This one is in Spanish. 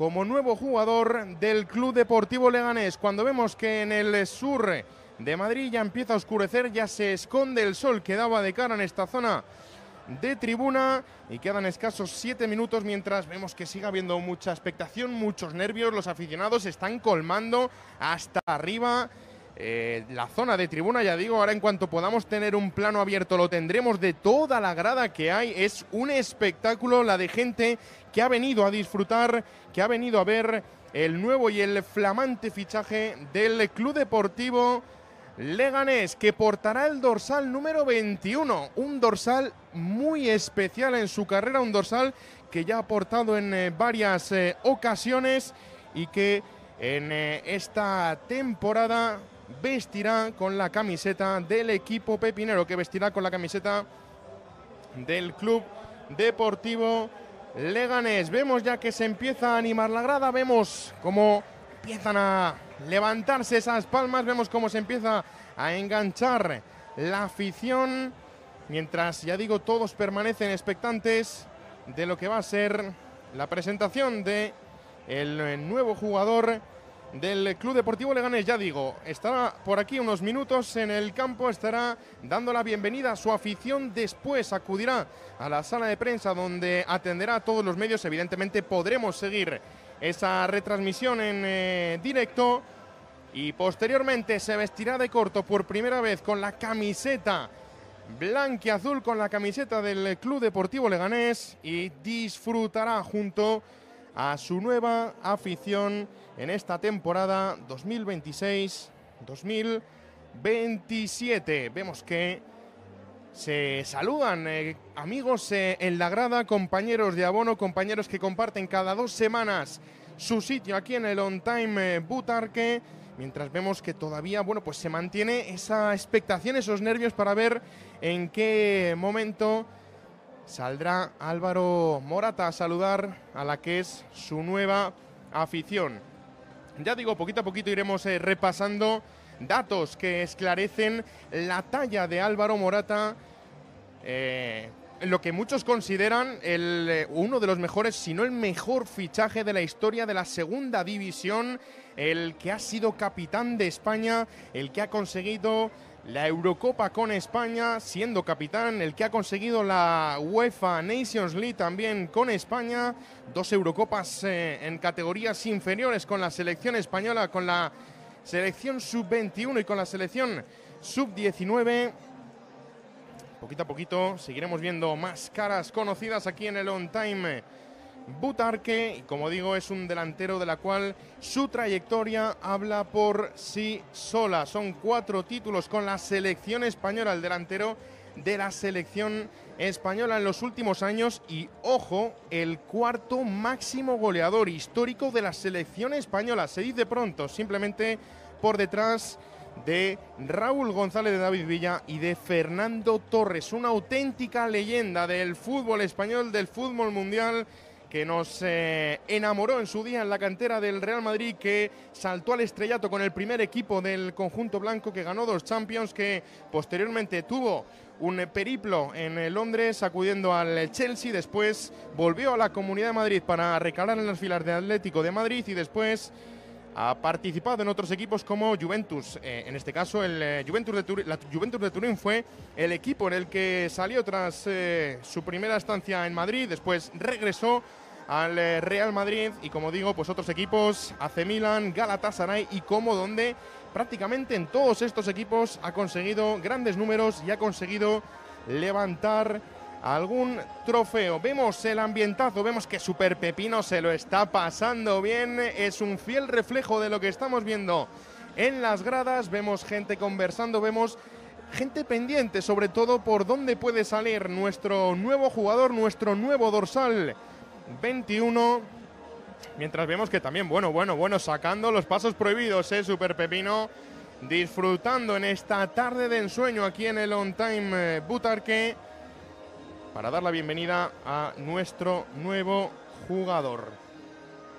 como nuevo jugador del Club Deportivo Leganés. Cuando vemos que en el sur de Madrid ya empieza a oscurecer, ya se esconde el sol que daba de cara en esta zona de tribuna y quedan escasos 7 minutos mientras vemos que sigue habiendo mucha expectación, muchos nervios, los aficionados están colmando hasta arriba la zona de tribuna. Ya digo, ahora en cuanto podamos tener un plano abierto lo tendremos de toda la grada que hay. Es un espectáculo la de gente que ha venido a disfrutar, que ha venido a ver el nuevo y el flamante fichaje del Club Deportivo Leganés, que portará el dorsal número 21, un dorsal muy especial en su carrera, un dorsal que ya ha portado en varias ocasiones y que en esta temporada vestirá con la camiseta del equipo pepinero, que vestirá con la camiseta del Club Deportivo Leganés. Vemos ya que se empieza a animar la grada, vemos cómo empiezan a levantarse esas palmas, vemos cómo se empieza a enganchar la afición, mientras, ya digo, todos permanecen expectantes de lo que va a ser la presentación de el nuevo jugador del Club Deportivo Leganés. Ya digo, estará por aquí unos minutos en el campo, estará dando la bienvenida a su afición, después acudirá a la sala de prensa donde atenderá a todos los medios. Evidentemente podremos seguir esa retransmisión en directo y posteriormente se vestirá de corto por primera vez con la camiseta blanquiazul, con la camiseta del Club Deportivo Leganés, y disfrutará junto a su nueva afición en esta temporada 2026-2027. Vemos que se saludan amigos en la grada, compañeros de abono, compañeros que comparten cada 2 semanas su sitio aquí en el On Time Butarque, mientras vemos que todavía, bueno, pues se mantiene esa expectación, esos nervios para ver en qué momento saldrá Álvaro Morata a saludar a la que es su nueva afición. Ya digo, poquito a poquito iremos repasando datos que esclarecen la talla de Álvaro Morata, lo que muchos consideran uno de los mejores, si no el mejor fichaje de la historia de la segunda división, el que ha sido capitán de España, el que ha conseguido la Eurocopa con España siendo capitán, el que ha conseguido la UEFA Nations League también con España, 2 Eurocopas en categorías inferiores con la selección española, con la selección sub-21 y con la selección sub-19. Poquito a poquito seguiremos viendo más caras conocidas aquí en el On Time Butarque, y como digo, es un delantero de la cual su trayectoria habla por sí sola. Son 4 títulos con la selección española, el delantero de la selección española en los últimos años, y ojo, el 4º máximo goleador histórico de la selección española. Se dice pronto, simplemente por detrás de Raúl González, de David Villa y de Fernando Torres. Una auténtica leyenda del fútbol español, del fútbol mundial, que nos enamoró en su día en la cantera del Real Madrid, que saltó al estrellato con el primer equipo del conjunto blanco, que ganó 2 Champions, que posteriormente tuvo un periplo en Londres acudiendo al Chelsea, después volvió a la Comunidad de Madrid para recalar en las filas de Atlético de Madrid y después ha participado en otros equipos como Juventus. En este caso el Juventus de Turín, la Juventus de Turín fue el equipo en el que salió tras su primera estancia en Madrid, después regresó al Real Madrid y, como digo, pues otros equipos, AC Milan, Galatasaray y Como, donde prácticamente en todos estos equipos ha conseguido grandes números y ha conseguido levantar algún trofeo. Vemos el ambientazo, vemos que Super Pepino se lo está pasando bien, es un fiel reflejo de lo que estamos viendo en las gradas. Vemos gente conversando, vemos gente pendiente sobre todo por dónde puede salir nuestro nuevo jugador, nuestro nuevo dorsal 21, mientras vemos que también, bueno, sacando los pasos prohibidos, Super Pepino, disfrutando en esta tarde de ensueño aquí en el On Time Butarque, para dar la bienvenida a nuestro nuevo jugador.